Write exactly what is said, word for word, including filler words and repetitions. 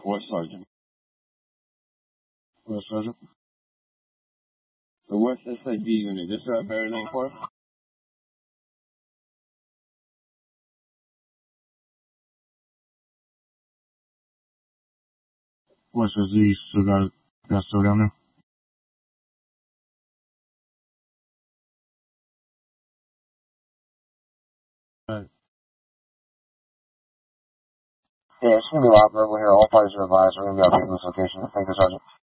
What sergeant? What sergeant? So what's S A D unit? This is Barry Lane Park? What's the Z? Still got, got still down there? Alright. Yeah, it's gonna be a lot verbal here. All parties are advised. We're gonna be updating this location. Thank you, Sergeant.